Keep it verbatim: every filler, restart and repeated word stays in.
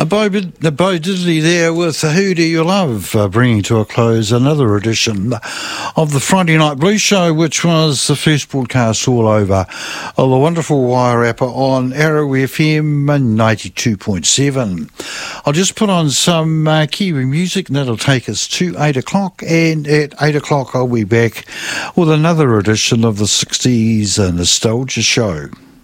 Bo, Bo Diddley there with Who Do You Love, uh, bringing to a close another edition of the Friday Night Blues Show, which was the first broadcast all over of the wonderful Wairarapa on Arrow F M ninety-two point seven. I'll just put on some uh, Kiwi music and that'll take us to eight o'clock, and at eight o'clock I'll be back with another edition of the sixties Nostalgia Show.